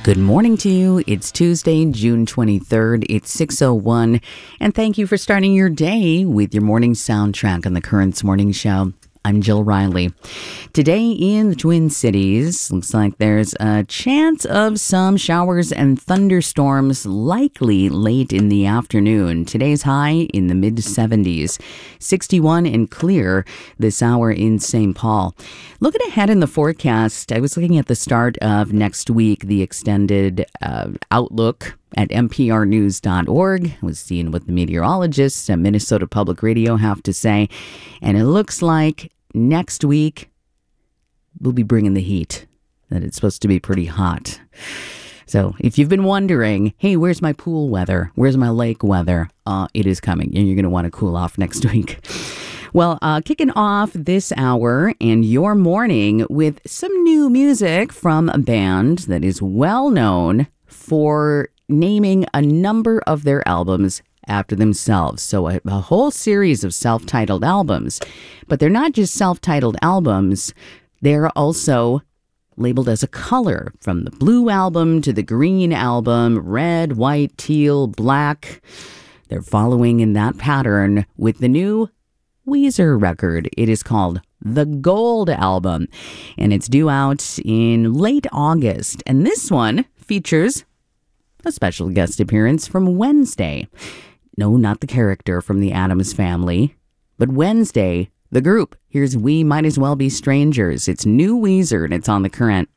Good morning to you. It's Tuesday, June 23rd. It's 6:01. And thank you for starting your day with your morning soundtrack on the Currents Morning Show. I'm Jill Riley. Today in the Twin Cities, looks like there's a chance of some showers and thunderstorms likely late in the afternoon. Today's high in the mid-70s, 61 and clear this hour in St. Paul. Looking ahead in the forecast, I was looking at the start of next week, the extended outlook at mprnews.org. I was seeing what the meteorologists at Minnesota Public Radio have to say, and it looks like next week we'll be bringing the heat, that it's supposed to be pretty hot. So if you've been wondering, hey, where's my pool weather? Where's my lake weather? It is coming, and you're going to want to cool off next week. Well, kicking off this hour and your morning with some new music from a band that is well known for naming a number of their albums after themselves. So a whole series of self-titled albums. But they're not just self-titled albums. They're also labeled as a color, from the blue album to the green album, red, white, teal, black. They're following in that pattern with the new Weezer record. It is called The Gold Album, and it's due out in late August. And this one features a special guest appearance from Wednesday. No, not the character from the Addams Family, but Wednesday, the group. Here's We Might As Well Be Strangers. It's new Weezer, and it's on The Current.